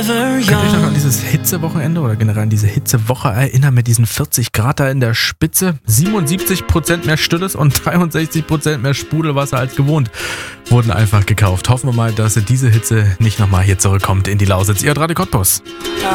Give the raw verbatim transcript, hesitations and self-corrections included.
Könnt ihr euch noch an dieses Hitzewochenende oder generell an diese Hitzewoche erinnern mit diesen vierzig Grad da in der Spitze? siebenundsiebzig Prozent mehr Stilles und dreiundsechzig Prozent mehr Sprudelwasser als gewohnt wurden einfach gekauft. Hoffen wir mal, dass diese Hitze nicht nochmal hier zurückkommt in die Lausitz. Ihr hört Radio Cottbus.